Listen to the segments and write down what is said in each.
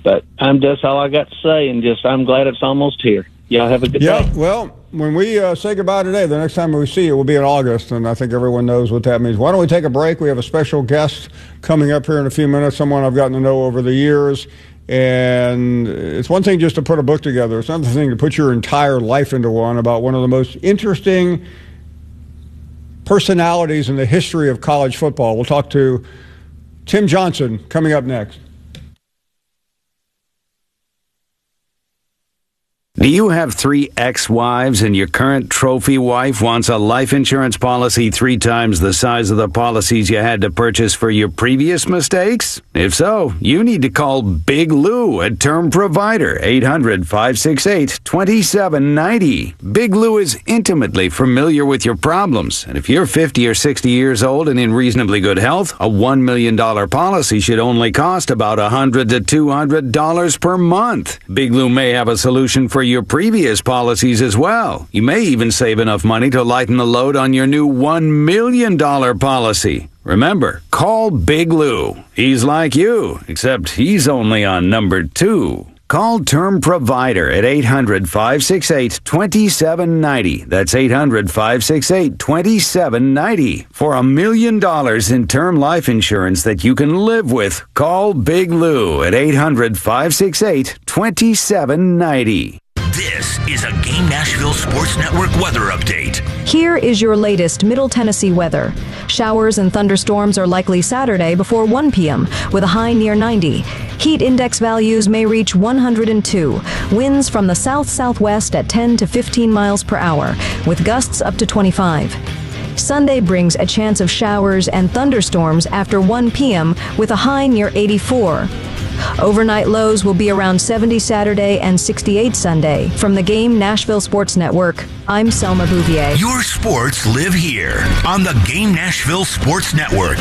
But that's all I got to say, and I'm glad it's almost here. Y'all have a good day. Well, when we say goodbye today, the next time we see you will be in August, and I think everyone knows what that means. Why don't we take a break? We have a special guest coming up here in a few minutes, someone I've gotten to know over the years. And it's one thing just to put a book together. It's another thing to put your entire life into one about one of the most interesting personalities in the history of college football. We'll talk to Tim Johnson coming up next. Do you have 3 ex-wives and your current trophy wife wants a life insurance policy 3 times the size of the policies you had to purchase for your previous mistakes? If so, you need to call Big Lou at Term Provider, 800-568-2790. Big Lou is intimately familiar with your problems, and if you're 50 or 60 years old and in reasonably good health, a $1 million policy should only cost about $100 to $200 per month. Big Lou may have a solution for your previous policies as well. You may even save enough money to lighten the load on your new $1 million policy. Remember, call Big Lou. He's like you, except he's only on number 2. Call Term Provider at 800-568-2790. That's 800-568-2790. For $1 million in term life insurance that you can live with, call Big Lou at 800-568-2790. This is a Game Nashville Sports Network weather update. Here is your latest Middle Tennessee weather. Showers and thunderstorms are likely Saturday before 1 p.m. with a high near 90. Heat index values may reach 102. Winds from the south-southwest at 10 to 15 miles per hour with gusts up to 25. Sunday brings a chance of showers and thunderstorms after 1 p.m. with a high near 84. Overnight lows will be around 70 Saturday and 68 Sunday. From the Game Nashville Sports Network, I'm Selma Bouvier. Your sports live here on the Game Nashville Sports Network.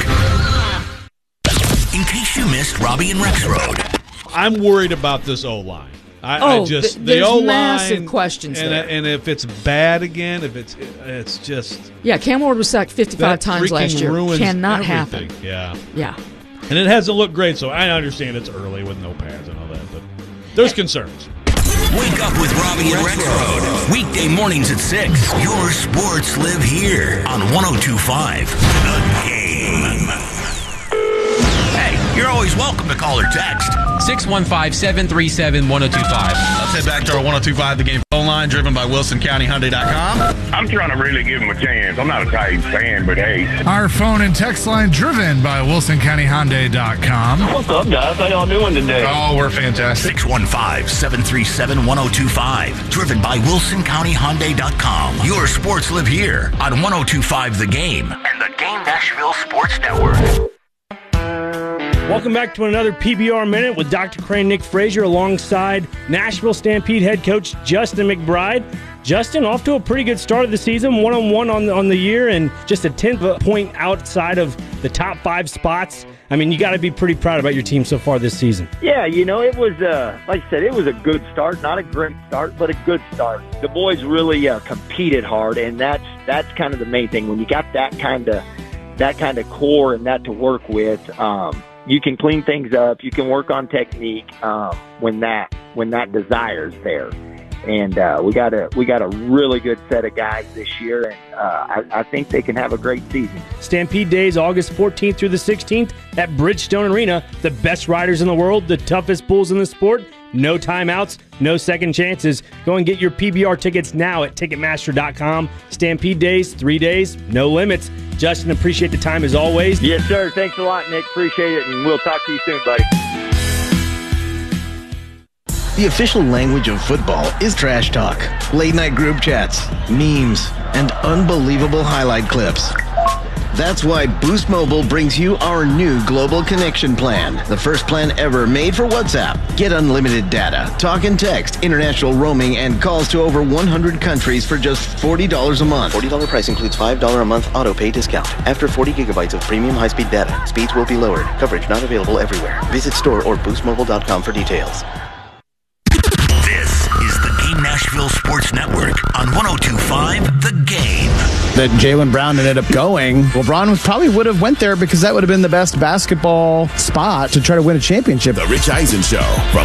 In case you missed Robbie and Rex Road. I'm worried about this O-line. There's the O-line, massive questions there. And if it's bad again, if it's just... Yeah, Cam Ward was sacked 55 times last year. Cannot everything. happen. Yeah. And it hasn't looked great, so I understand it's early with no pads and all that, but there's concerns. Wake up with Robbie and Rex Road. Weekday mornings at 6. Your sports live here on 102.5 The Game. Hey, you're always welcome to call or text. 615-737-1025. Let's head back to our 102.5 The Game phone line, driven by WilsonCountyHyundai.com. I'm trying to really give him a chance. I'm not a Titans fan, but hey. Our phone and text line, driven by WilsonCountyHyundai.com. What's up, guys? How y'all doing today? Oh, we're fantastic. 615-737-1025. Driven by WilsonCountyHyundai.com. Your sports live here on 102.5 The Game and the Game Nashville Sports Network. Welcome back to another PBR Minute with Dr. Crane, Nick Frazier, alongside Nashville Stampede head coach Justin McBride. Justin, off to a pretty good start of the season, 1-1 on the year, and just a 10th point outside of the top 5 spots. I mean, you got to be pretty proud about your team so far this season. Yeah, it was, like I said, it was a good start. Not a great start, but a good start. The boys really competed hard, and that's kind of the main thing. When you got that kind of core and that to work with, you can clean things up. You can work on technique when that desire's there. And we got a really good set of guys this year, and I think they can have a great season. Stampede Days, August 14th through the 16th at Bridgestone Arena. The best riders in the world, the toughest bulls in the sport. No timeouts, no second chances. Go and get your PBR tickets now at Ticketmaster.com. Stampede Days, 3 days, no limits. Justin, appreciate the time as always. Yes, sir. Thanks a lot, Nick. Appreciate it, and we'll talk to you soon, buddy. The official language of football is trash talk, late-night group chats, memes, and unbelievable highlight clips. That's why Boost Mobile brings you our new Global Connection Plan, the first plan ever made for WhatsApp. Get unlimited data, talk and text, international roaming, and calls to over 100 countries for just $40 a month. $40 price includes $5 a month auto pay discount. After 40 gigabytes of premium high-speed data, speeds will be lowered. Coverage not available everywhere. Visit store or boostmobile.com for details. This is the Game Nashville Sports Network on 102.5 The Game. That Jaylen Brown ended up going. Well, Braun probably would have went there because that would have been the best basketball spot to try to win a championship. The Rich Eisen Show from